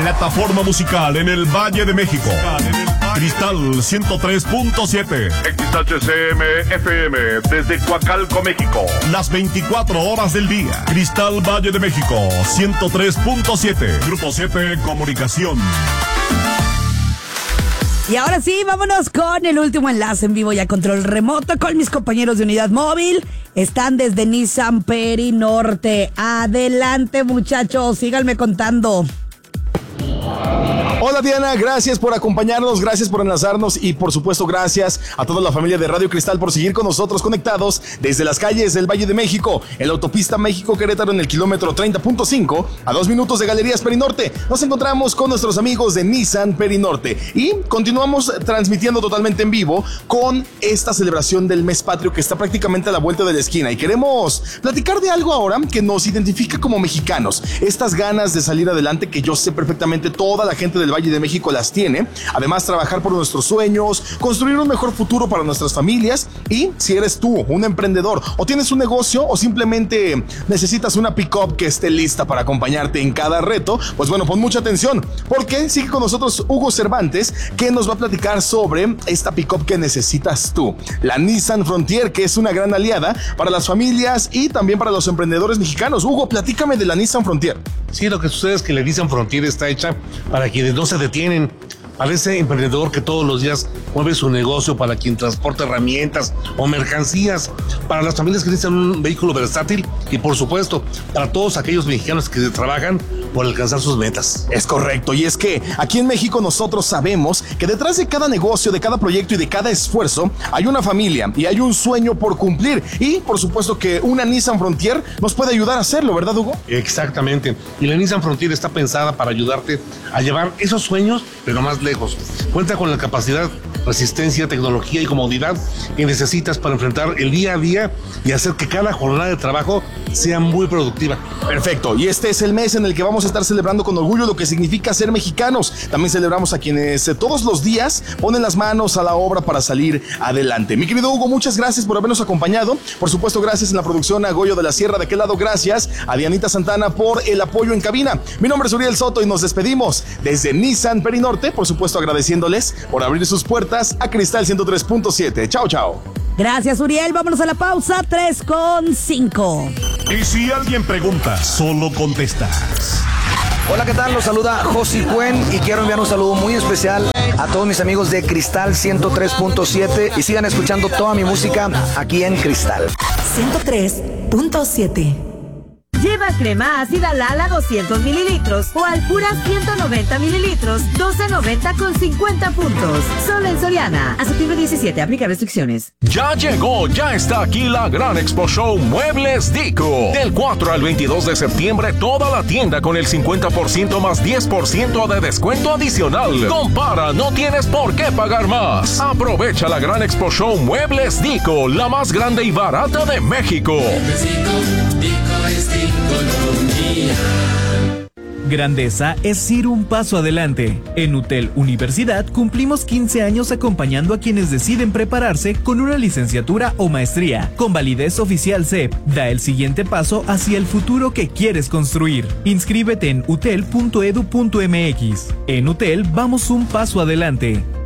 Plataforma musical en el Valle de México. Cristal 103.7. XHCM FM desde Coacalco, México. Las 24 horas del día. Cristal Valle de México 103.7. Grupo 7 Comunicación. Y ahora sí, vámonos con el último enlace en vivo y a control remoto con mis compañeros de Unidad Móvil. Están desde Nissan Perinorte. Adelante, muchachos, síganme contando. Hola Diana, gracias por acompañarnos, gracias por enlazarnos y por supuesto gracias a toda la familia de Radio Cristal por seguir con nosotros conectados desde las calles del Valle de México, en la autopista México-Querétaro en el kilómetro 30.5 a 2 minutos de Galerías Perinorte. Nos encontramos con nuestros amigos de Nissan Perinorte y continuamos transmitiendo totalmente en vivo con esta celebración del mes patrio que está prácticamente a la vuelta de la esquina y queremos platicar de algo ahora que nos identifica como mexicanos, estas ganas de salir adelante que yo sé perfectamente toda la gente del Valle de México las tiene, además trabajar por nuestros sueños, construir un mejor futuro para nuestras familias y si eres tú un emprendedor o tienes un negocio o simplemente necesitas una pick-up que esté lista para acompañarte en cada reto, pues bueno, pon mucha atención porque sigue con nosotros Hugo Cervantes que nos va a platicar sobre esta pick-up que necesitas tú, la Nissan Frontier, que es una gran aliada para las familias y también para los emprendedores mexicanos. Hugo, platícame de la Nissan Frontier. Sí, lo que sucede es que la Nissan Frontier está hecha para quienes no se detienen, para ese emprendedor que todos los días mueve su negocio, para quien transporta herramientas o mercancías, para las familias que necesitan un vehículo versátil y por supuesto para todos aquellos mexicanos que trabajan por alcanzar sus metas. Es correcto, y es que aquí en México nosotros sabemos que detrás de cada negocio, de cada proyecto y de cada esfuerzo hay una familia y hay un sueño por cumplir y por supuesto que una Nissan Frontier nos puede ayudar a hacerlo, ¿verdad, Hugo? Exactamente, y la Nissan Frontier está pensada para ayudarte a llevar esos sueños pero más lejos. Cuenta con la capacidad, resistencia, tecnología y comodidad que necesitas para enfrentar el día a día y hacer que cada jornada de trabajo sea muy productiva. Perfecto, y este es el mes en el que vamos a estar celebrando con orgullo lo que significa ser mexicanos. También celebramos a quienes todos los días ponen las manos a la obra para salir adelante. Mi querido Hugo, muchas gracias por habernos acompañado. Por supuesto, gracias en la producción a Goyo de la Sierra de aquel lado. Gracias a Dianita Santana por el apoyo en cabina. Mi nombre es Uriel Soto y nos despedimos desde Nissan Perinorte, por supuesto agradeciéndoles por abrir sus puertas a Cristal 103.7. Chao, chao. Gracias, Uriel. Vámonos a la pausa 3:05. Y si alguien pregunta, solo contestas. Hola, ¿qué tal? Los saluda Josi Cuen y quiero enviar un saludo muy especial a todos mis amigos de Cristal 103.7 y sigan escuchando toda mi música aquí en Cristal 103.7. Lleva crema ácida Lala 200 mililitros o Alpura 190 mililitros, 12.90 con 50 puntos. Solo en Soriana. A septiembre 17, aplica restricciones. Ya llegó, ya está aquí la gran Expo Show Muebles Dico. Del 4 al 22 de septiembre, toda la tienda con el 50% más 10% de descuento adicional. Compara, no tienes por qué pagar más. Aprovecha la gran Expo Show Muebles Dico, la más grande y barata de México. Grandeza es ir un paso adelante. En UTEL Universidad cumplimos 15 años acompañando a quienes deciden prepararse con una licenciatura o maestría, con validez oficial CEP. Da el siguiente paso hacia el futuro que quieres construir. Inscríbete en utel.edu.mx. En UTEL vamos un paso adelante.